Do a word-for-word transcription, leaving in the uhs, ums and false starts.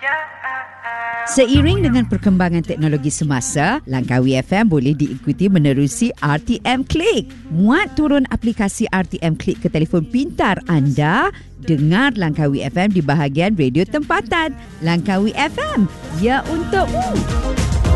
Seiring dengan perkembangan teknologi semasa, Langkawi F M boleh diikuti menerusi R T M Click. Muat turun aplikasi R T M Click ke telefon pintar anda, dengar Langkawi F M di bahagian radio tempatan. Langkawi F M, ya untukmu.